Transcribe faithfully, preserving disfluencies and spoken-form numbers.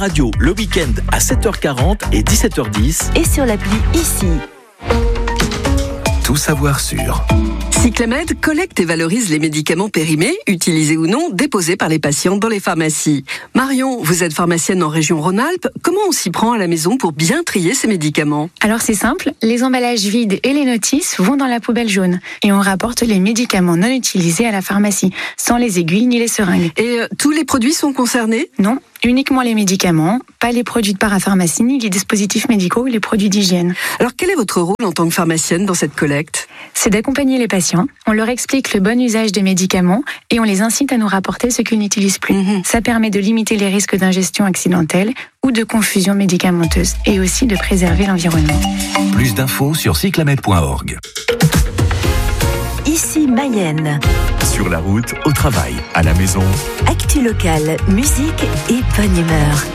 Radio le week-end à sept heures quarante et dix-sept heures dix. Et sur l'appli ici. Tout savoir sur. Cyclamed collecte et valorise les médicaments périmés, utilisés ou non, déposés par les patients dans les pharmacies. Marion, vous êtes pharmacienne en région Rhône-Alpes. Comment on s'y prend à la maison pour bien trier ces médicaments ? Alors c'est simple, les emballages vides et les notices vont dans la poubelle jaune. Et on rapporte les médicaments non utilisés à la pharmacie, sans les aiguilles ni les seringues. Et euh, tous les produits sont concernés ? Non, uniquement les médicaments, pas les produits de parapharmacie, ni les dispositifs médicaux ou les produits d'hygiène. Alors quel est votre rôle en tant que pharmacienne dans cette collecte ? C'est d'accompagner les patients. On leur explique le bon usage des médicaments et on les incite à nous rapporter ce qu'ils n'utilisent plus. Mmh. Ça permet de limiter les risques d'ingestion accidentelle ou de confusion médicamenteuse et aussi de préserver l'environnement. Plus d'infos sur cyclamed point org. Ici Mayenne. Sur la route, au travail, à la maison. Actu locale, musique et bonne humeur.